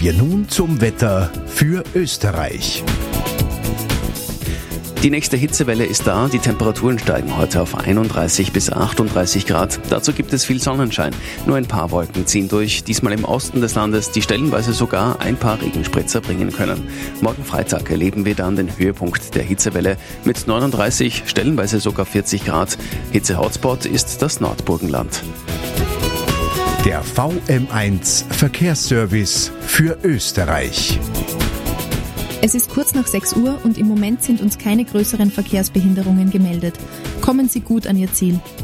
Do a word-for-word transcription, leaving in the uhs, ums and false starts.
wir nun zum Wetter für Österreich. Die nächste Hitzewelle ist da. Die Temperaturen steigen heute auf einunddreißig bis achtunddreißig Grad. Dazu gibt es viel Sonnenschein. Nur ein paar Wolken ziehen durch. Diesmal im Osten des Landes, die stellenweise sogar ein paar Regenspritzer bringen können. Morgen Freitag erleben wir dann den Höhepunkt der Hitzewelle mit neununddreißig, stellenweise sogar vierzig Grad. Hitze-Hotspot ist das Nordburgenland. Der V M eins Verkehrsservice für Österreich. Es ist kurz nach sechs Uhr und im Moment sind uns keine größeren Verkehrsbehinderungen gemeldet. Kommen Sie gut an Ihr Ziel.